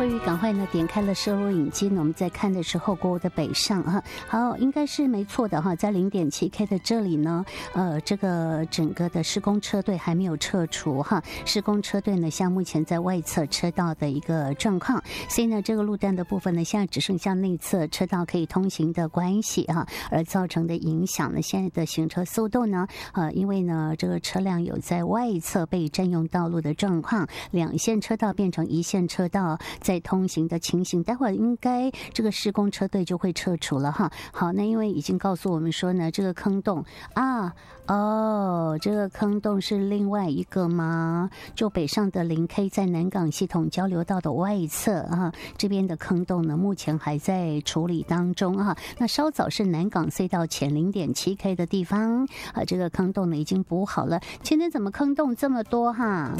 慧宇赶快呢点开了摄录影机呢，我们在看的是后国的北上哈，好，应该是没错的哈，在 0.7K 的这里呢，这个整个的施工车队还没有撤除哈，施工车队呢像目前在外侧车道的一个状况，所以呢这个路段的部分呢现在只剩下内侧车道可以通行的关系哈，而造成的影响呢，现在的行车速度呢，因为呢这个车辆有在外侧被占用道路的状况，两线车道变成一线车道在通行的情形，待会儿应该这个施工车队就会撤除了哈。好，那因为已经告诉我们说呢，这个坑洞这个坑洞是另外一个吗？就北上的0K 在南港系统交流道的外侧这边的坑洞呢，目前还在处理当中那稍早是南港隧道前 0.7K 的地方这个坑洞呢已经补好了。今天怎么坑洞这么多哈？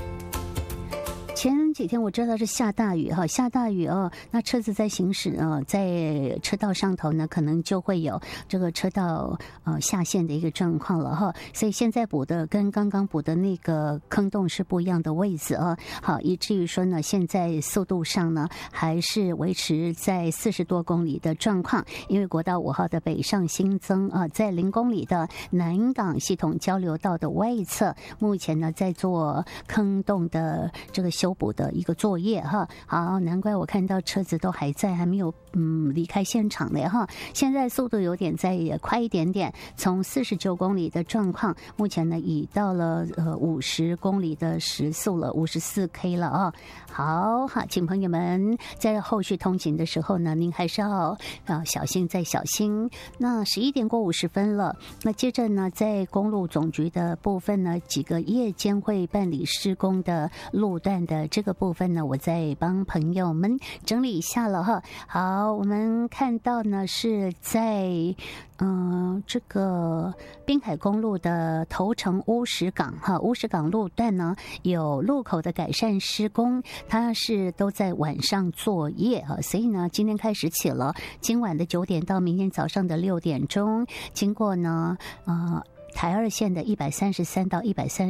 前几天我知道是下大雨下大雨那车子在行驶在车道上头呢，可能就会有这个车道下陷的一个状况了所以现在补的跟刚刚补的那个坑洞是不一样的位置好，以至于说呢，现在速度上呢还是维持在40多公里的状况，因为国道5号的北上新增在0公里的南港系统交流道的外侧，目前呢在做坑洞的这个修补的一个作业好，难怪我看到车子都还在，还没有离开现场的现在速度有点再快一点点，从49公里的状况，目前呢已到了50公里的时速了，54K 了好，请朋友们在后续通勤的时候呢，您还是要小心再小心。那11点过50分了，那接着呢，在公路总局的部分呢，几个夜间会办理施工的路段的这个部分呢，我再帮朋友们整理一下了好，我们看到呢是在这个滨海公路的头城乌石港乌石港路段呢有路口的改善施工，它是都在晚上作业所以呢今天开始起了，今晚的9点到明天早上的6点钟，经过呢台2线的133到130